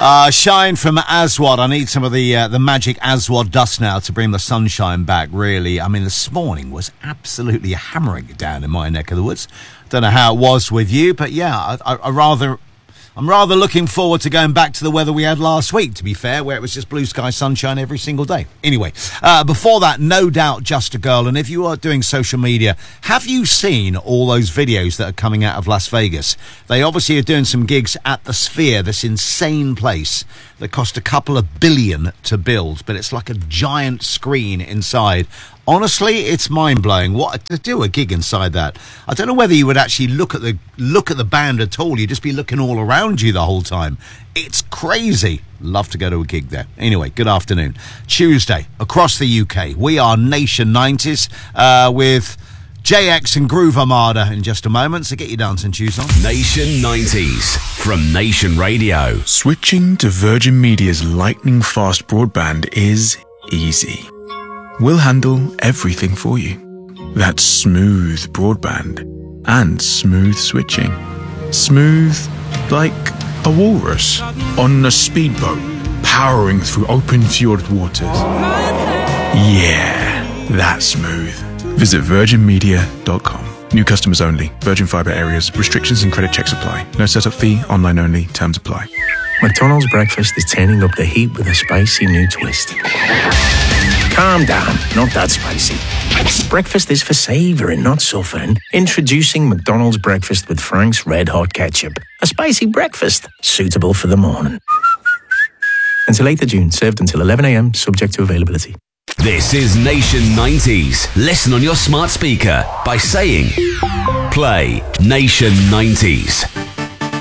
Shine from Aswad. I need some of the magic Aswad dust now to bring the sunshine back, really. I mean, this morning was absolutely hammering it down in my neck of the woods. Don't know how it was with you, but yeah, I'm rather looking forward to going back to the weather we had last week, to be fair, where it was just blue sky sunshine every single day. Anyway, before that, No Doubt, Just a Girl. And if you are doing social media, have you seen all those videos that are coming out of Las Vegas? They obviously are doing some gigs at the Sphere, this insane place that cost $2 billion to build, but it's like a giant screen inside. Honestly, it's mind-blowing. What to do a gig inside that? I don't know whether you would actually look at the band at all. You'd just be looking all around you the whole time. It's crazy. Love to go to a gig there. Anyway, good afternoon. Tuesday, across the UK, we are Nation 90s with JX and Groove Armada in just a moment, so get your dancing shoes on. Nation 90s from Nation Radio. Switching to Virgin Media's lightning-fast broadband is easy. We'll handle everything for you. That's smooth broadband and smooth switching. Smooth like a walrus on a speedboat powering through open fjord waters. Yeah, that's smooth. Visit virginmedia.com. New customers only. Virgin Fibre areas. Restrictions and credit checks apply. No setup fee. Online only. Terms apply. McDonald's breakfast is turning up the heat with a spicy new twist. Calm down, not that spicy. Breakfast is for savouring, not suffering. Introducing McDonald's breakfast with Frank's Red Hot Ketchup. A spicy breakfast, suitable for the morning. Until 8th of June, served until 11 a.m, subject to availability. This is Nation 90s. Listen on your smart speaker by saying, play Nation 90s.